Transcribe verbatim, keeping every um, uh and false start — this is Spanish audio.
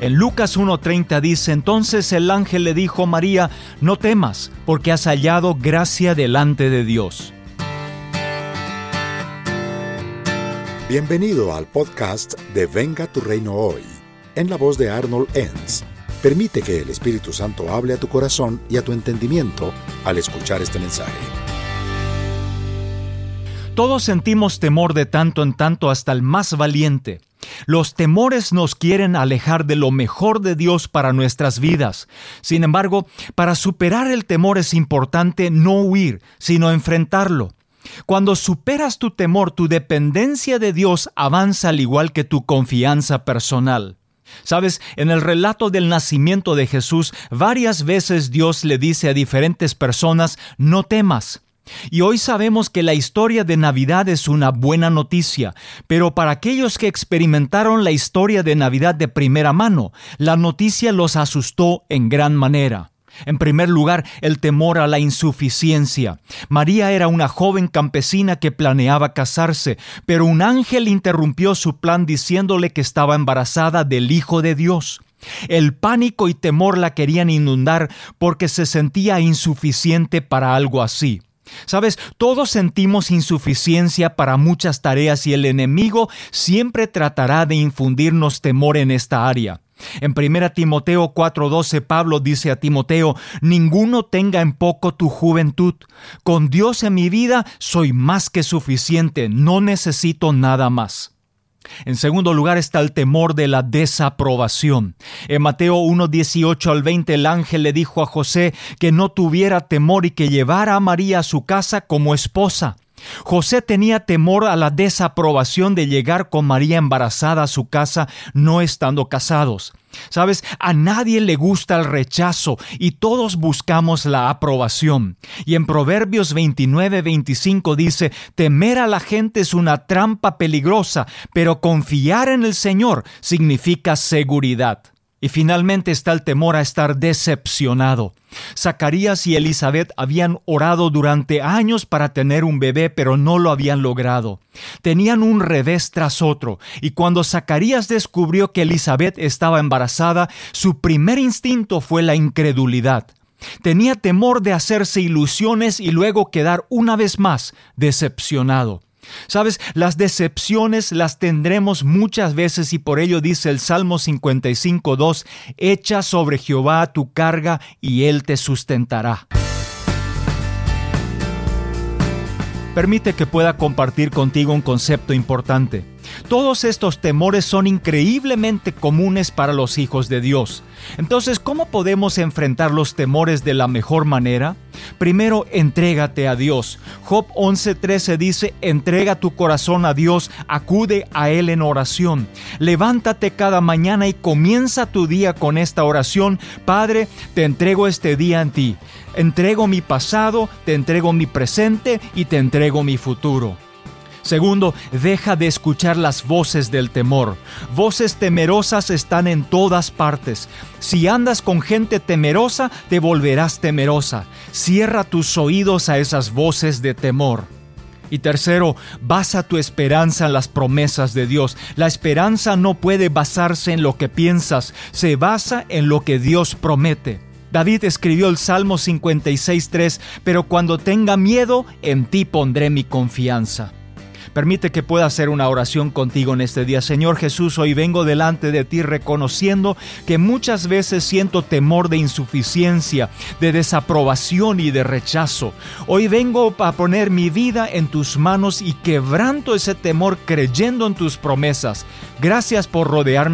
En Lucas uno treinta dice: entonces el ángel le dijo a María: no temas, porque has hallado gracia delante de Dios. Bienvenido al podcast de Venga tu Reino Hoy, en la voz de Arnold Enns. Permite que el Espíritu Santo hable a tu corazón y a tu entendimiento al escuchar este mensaje. Todos sentimos temor de tanto en tanto, hasta el más valiente. Los temores nos quieren alejar de lo mejor de Dios para nuestras vidas. Sin embargo, para superar el temor es importante no huir, sino enfrentarlo. Cuando superas tu temor, tu dependencia de Dios avanza al igual que tu confianza personal. Sabes, en el relato del nacimiento de Jesús, varias veces Dios le dice a diferentes personas: no temas. Y hoy sabemos que la historia de Navidad es una buena noticia, pero para aquellos que experimentaron la historia de Navidad de primera mano, la noticia los asustó en gran manera. En primer lugar, el temor a la insuficiencia. María era una joven campesina que planeaba casarse, pero un ángel interrumpió su plan diciéndole que estaba embarazada del Hijo de Dios. El pánico y temor la querían inundar porque se sentía insuficiente para algo así. Sabes, todos sentimos insuficiencia para muchas tareas y el enemigo siempre tratará de infundirnos temor en esta área. En primera Timoteo cuatro doce, Pablo dice a Timoteo: ninguno tenga en poco tu juventud. Con Dios en mi vida soy más que suficiente, no necesito nada más. En segundo lugar está el temor de la desaprobación. En Mateo uno dieciocho al veinte, el ángel le dijo a José que no tuviera temor y que llevara a María a su casa como esposa. José tenía temor a la desaprobación de llegar con María embarazada a su casa no estando casados. Sabes, a nadie le gusta el rechazo y todos buscamos la aprobación. Y en Proverbios veintinueve veinticinco dice: temer a la gente es una trampa peligrosa, pero confiar en el Señor significa seguridad. Y finalmente está el temor a estar decepcionado. Zacarías y Elizabeth habían orado durante años para tener un bebé, pero no lo habían logrado. Tenían un revés tras otro, y cuando Zacarías descubrió que Elizabeth estaba embarazada, su primer instinto fue la incredulidad. Tenía temor de hacerse ilusiones y luego quedar una vez más decepcionado. Sabes, las decepciones las tendremos muchas veces y por ello dice el Salmo cincuenta y cinco dos: echa sobre Jehová tu carga y Él te sustentará. Permite que pueda compartir contigo un concepto importante. Todos estos temores son increíblemente comunes para los hijos de Dios. Entonces, ¿cómo podemos enfrentar los temores de la mejor manera? Primero, entrégate a Dios. Job once trece dice: entrega tu corazón a Dios, acude a Él en oración. Levántate cada mañana y comienza tu día con esta oración: Padre, te entrego este día en ti. Entrego mi pasado, te entrego mi presente y te entrego mi futuro. Segundo, deja de escuchar las voces del temor. Voces temerosas están en todas partes. Si andas con gente temerosa, te volverás temerosa. Cierra tus oídos a esas voces de temor. Y tercero, basa tu esperanza en las promesas de Dios. La esperanza no puede basarse en lo que piensas, se basa en lo que Dios promete. David escribió el Salmo cincuenta y seis tres, pero cuando tenga miedo, en ti pondré mi confianza. Permite que pueda hacer una oración contigo en este día. Señor Jesús, hoy vengo delante de ti reconociendo que muchas veces siento temor de insuficiencia, de desaprobación y de rechazo. Hoy vengo a poner mi vida en tus manos y quebranto ese temor creyendo en tus promesas. Gracias por rodearme